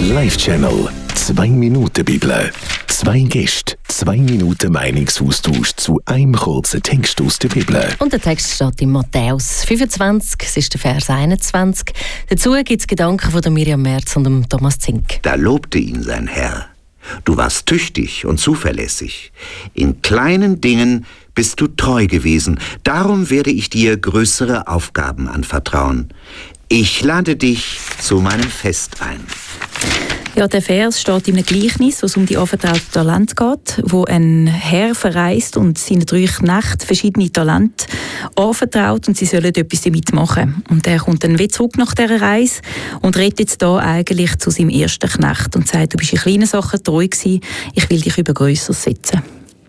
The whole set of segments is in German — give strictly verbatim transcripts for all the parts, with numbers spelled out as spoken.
Live-Channel. Zwei Minuten Bibel. Zwei Gäste, zwei Minuten Meinungsaustausch zu einem kurzen Text aus der Bibel. Und der Text steht in Matthäus fünfundzwanzig, es ist der Vers einundzwanzig. Dazu gibt es Gedanken von der Miriam Merz und dem Thomas Zink. Da lobte ihn sein Herr. Du warst tüchtig und zuverlässig. In kleinen Dingen bist du treu gewesen. Darum werde ich dir größere Aufgaben anvertrauen. Ich lade dich zu meinem Fest ein. Ja, der Vers steht in einem Gleichnis, wo es um die anvertrauten Talente geht, wo ein Herr verreist und seinen drei Knechten verschiedene Talente anvertraut und sie sollen etwas damit machen. Und er kommt dann wieder zurück nach dieser Reise und redet jetzt da eigentlich zu seinem ersten Knecht und sagt, du bist in kleinen Sachen treu gewesen, ich will dich über Grösseres setzen.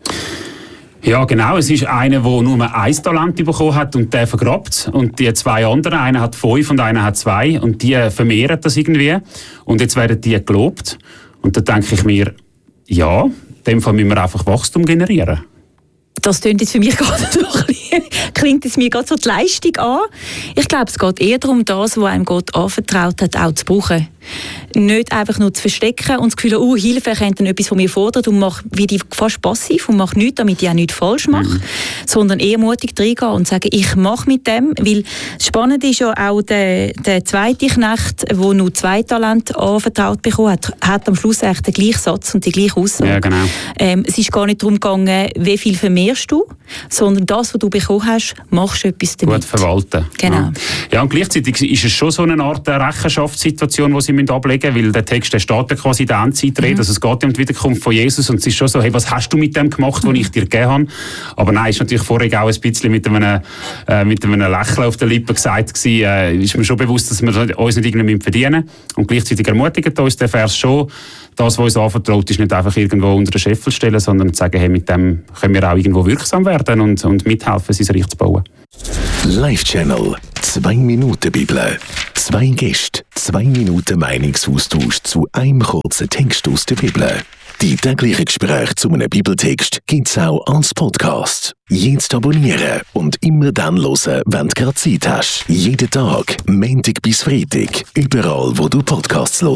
Ja, genau. Es ist einer, der nur ein Talent bekommen hat und der vergrabt. Und die zwei anderen, einer hat fünf und einer hat zwei. Und die vermehren das irgendwie. Und jetzt werden die gelobt. Und da denke ich mir, ja, in dem Fall müssen wir einfach Wachstum generieren. Das klingt jetzt für mich gerade so ein bisschen, klingt es mir gerade so die Leistung an. Ich glaube, es geht eher darum, das, was einem Gott anvertraut hat, auch zu brauchen. Nicht einfach nur zu verstecken und das Gefühl, oh, Hilfe könnte etwas von mir fordern und mache wie fast passiv und mache nichts, damit ich auch nichts falsch mache, mhm. sondern eher mutig reingehen und sagen, ich mache mit dem, weil spannend ist ja auch der, der zweite Knecht, der nur zwei Talente anvertraut bekommen hat, hat am Schluss eigentlich den gleichen Satz und die gleiche Aussage. Ja, genau. ähm, es ist gar nicht darum gegangen, wie viel vermehrst du, sondern das, was du bekommen hast, machst du etwas damit. Gut verwalten. Genau. Ja. ja, und gleichzeitig ist es schon so eine Art Rechenschaftssituation, die sie ablegen müssen, weil der Text der steht ja quasi in der Endzeitrede, mhm. also es geht um die Wiederkunft von Jesus und es ist schon so, hey, was hast du mit dem gemacht, was mhm. ich dir gegeben habe? Aber nein, ist natürlich vorher auch ein bisschen mit einem, äh, mit einem Lächeln auf den Lippen gesagt gewesen, äh, ist mir schon bewusst, dass wir uns nicht irgendwie verdienen müssen. Und gleichzeitig ermutigt uns der Vers schon, das, was uns anvertraut ist, nicht einfach irgendwo unter den Scheffel stellen, sondern zu sagen, hey, mit dem können wir auch irgendwo wirksam werden und, und mithelfen, sein Reich zu bauen. Live-Channel. Zwei Minuten Bibel. Zwei Gäste, zwei Minuten Meinungsaustausch zu einem kurzen Text aus der Bibel. Die täglichen Gespräche zu einem Bibeltext gibt es auch als Podcast. Jetzt abonnieren und immer dann hören, wenn du gerade Zeit hast. Jeden Tag, Montag bis Freitag, überall, wo du Podcasts hörst.